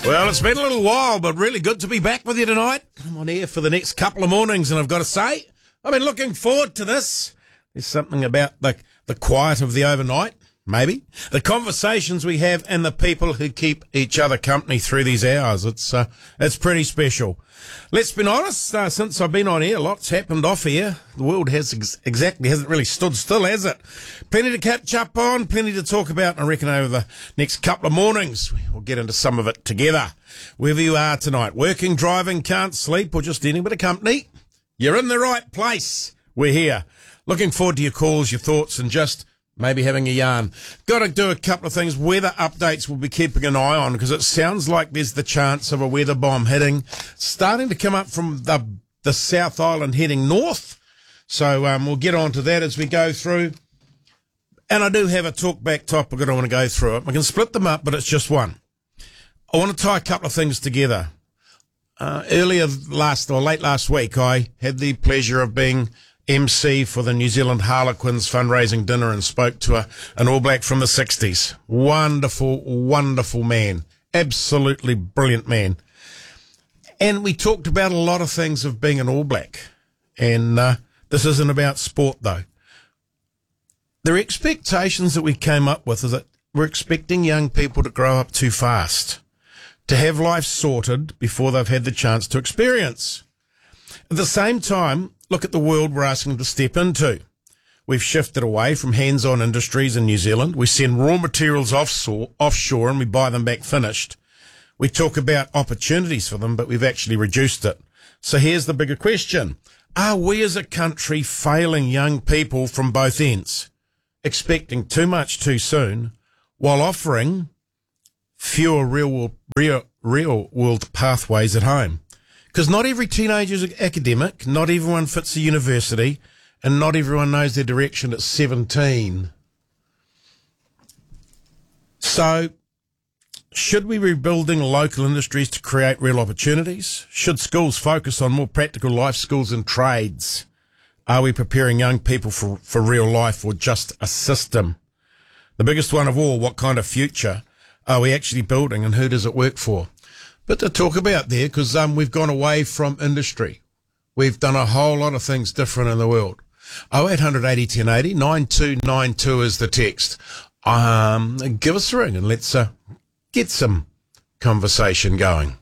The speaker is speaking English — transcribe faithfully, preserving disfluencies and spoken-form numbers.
Well, it's been a little while, but really good to be back with you tonight. I'm on air for the next couple of mornings, and I've got to say, I've been looking forward to this. There's something about the, the quiet of the overnight, maybe. The conversations we have and the people who keep each other company through these hours. It's uh, it's pretty special. Let's be honest, uh, since I've been on air, lots happened off here. The world has ex- exactly hasn't really stood still, has it? Plenty to catch up on, plenty to talk about, and I reckon over the next couple of mornings we'll get into some of it together. Wherever you are tonight, working, driving, can't sleep, or just any bit of company, you're in the right place. We're here. Looking forward to your calls, your thoughts, and just maybe having a yarn. Got to do a couple of things. Weather updates we'll be keeping an eye on because it sounds like there's the chance of a weather bomb hitting, starting to come up from the the South Island heading north. So um, we'll get on to that as we go through. And I do have a talk-back topic that I want to go through. I can split them up, but it's just one. I want to tie a couple of things together. Uh, earlier last or late last week, I had the pleasure of being M C for the New Zealand Harlequins fundraising dinner and spoke to a, an All Black from the sixties. Wonderful, wonderful man. Absolutely brilliant man. And we talked about a lot of things of being an All Black. And uh, this isn't about sport, though. The expectations that we came up with is that we're expecting young people to grow up too fast, to have life sorted before they've had the chance to experience. At the same time, look at the world we're asking them to step into. We've shifted away from hands-on industries in New Zealand. We send raw materials offshore, offshore and we buy them back finished. We talk about opportunities for them, but we've actually reduced it. So here's the bigger question. Are we as a country failing young people from both ends, expecting too much too soon, while offering fewer real, real, real world pathways at home? Because not every teenager is academic, not everyone fits a university, and not everyone knows their direction at seventeen. So, should we be building local industries to create real opportunities? Should schools focus on more practical life skills and trades? Are we preparing young people for, for real life or just a system? The biggest one of all, what kind of future are we actually building and who does it work for? But to talk about there, because um, we've gone away from industry. We've done a whole lot of things different in the world. oh eight hundred eighty ten eighty, nine two nine two is the text. Um, give us a ring and let's uh, get some conversation going.